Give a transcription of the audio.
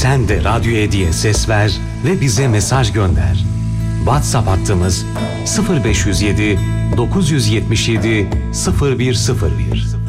Sen de Radyo diye ses ver ve bize mesaj gönder. WhatsApp hattımız 0507 977 0101.